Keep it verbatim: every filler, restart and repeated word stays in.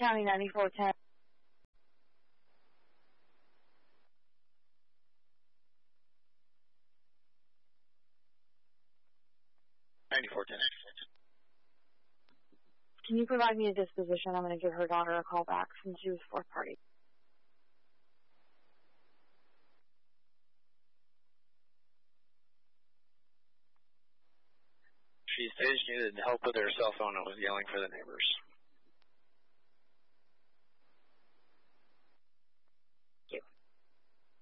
County ninety-four ten. ninety-four ten. Can you provide me a disposition? I'm going to give her daughter a call back since she was fourth party. She said she needed help with her cell phone and was yelling for the neighbors.